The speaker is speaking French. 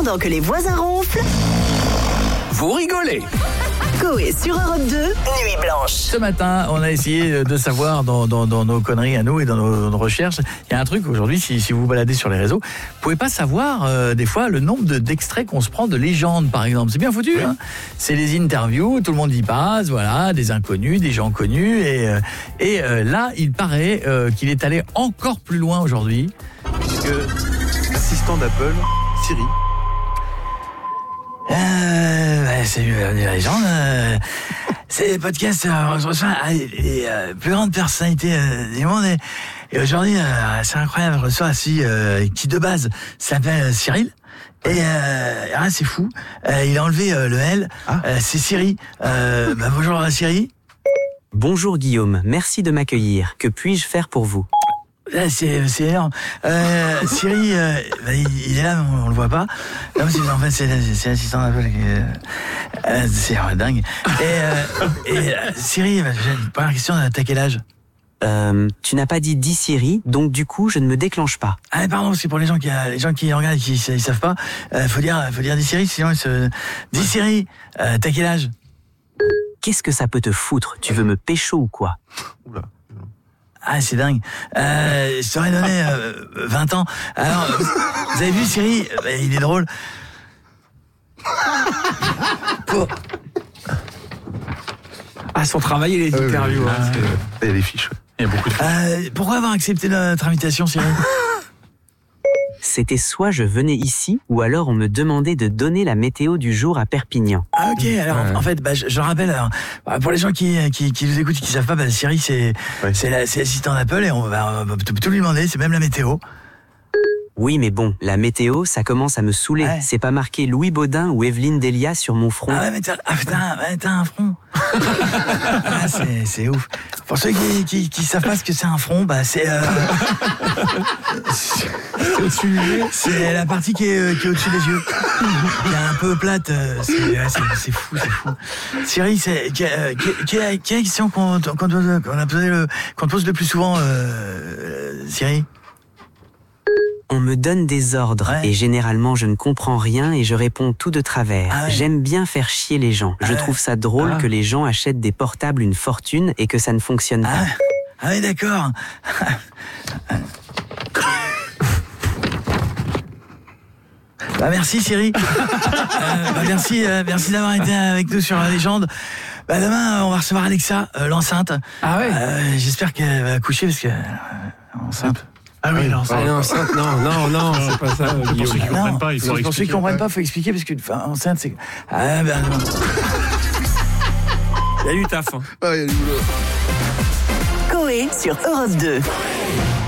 attendant que les voisins ronflent, Vous rigolez. Coé sur Europe 2, Nuit Blanche. Ce matin, on a essayé de savoir dans nos conneries à nous et dans nos recherches. Il y a un truc aujourd'hui, si vous vous baladez sur les réseaux, vous pouvez pas savoir des fois le nombre d'extraits qu'on se prend de légendes, par exemple. C'est bien foutu, hein. C'est les interviews, tout le monde y passe, voilà, des inconnus, des gens connus. Et là, il paraît qu'il est allé encore plus loin aujourd'hui. Puisque assistant d'Apple, Siri. C'est la légende. C'est les podcasts, on se reçoit les plus grandes personnalités du monde. Et aujourd'hui, c'est incroyable, je reçois qui de base s'appelle Cyril. Et c'est fou. Il a enlevé le L. C'est Siri. Bonjour Siri. Bonjour Guillaume, merci de m'accueillir. Que puis-je faire pour vous ? C'est énorme. Siri, il est là, mais on le voit pas. Non, en fait, c'est l'assistant d'Apple. C'est dingue. Et Siri, première question, t'as quel âge ? Tu n'as pas dit 10 Siri, donc du coup, je ne me déclenche pas. Ah, pardon, c'est pour les gens qui regardent et qui savent pas. Faut dire 10 Siri, sinon ils se... 10 Siri, t'as quel âge ? Qu'est-ce que ça peut te foutre ? Tu veux me pécho ou quoi ? Oula. Ah, c'est dingue. Je t'aurais donné 20 ans. Alors, vous avez vu Siri ? Il est drôle. Son travail et les interviews. Il y a des fiches. Il y a beaucoup de Pourquoi avoir accepté notre invitation, Siri ? C'était soit je venais ici, ou alors on me demandait de donner la météo du jour à Perpignan. Ah, ok. Alors, en fait, je rappelle, pour les gens qui nous écoutent et qui savent pas, Siri, c'est l'assistant d'Apple et on va tout lui demander, c'est même la météo. Oui, mais bon, la météo, ça commence à me saouler. Ouais. C'est pas marqué Louis Baudin ou Evelyne Delia sur mon front. Ah ouais, mais t'as un front. C'est ouf. Pour ceux qui savent pas ce que c'est un front, c'est c'est la partie qui est au-dessus des yeux, qui est un peu plate. C'est fou. Siri, quelle est la question qu'on te pose le plus souvent, Siri? On me donne des ordres et généralement je ne comprends rien et je réponds tout de travers. Ah ouais. J'aime bien faire chier les gens. Je trouve ça drôle que les gens achètent des portables une fortune et que ça ne fonctionne pas. Ah oui, d'accord. Merci Siri. Merci d'avoir été avec nous sur la légende. Demain, on va recevoir Alexa, l'enceinte. Ah ouais. J'espère qu'elle va accoucher parce que enceinte. Ah oui, l'enceinte. L'enceinte, non, c'est pas ça. Pour ceux qui comprennent pas, il faut expliquer. Pour ceux qui comprennent pas, il faut expliquer parce qu'une enceinte, c'est... non. Il y a eu taf. Ah, il y a du boulot. Coé sur Europe 2.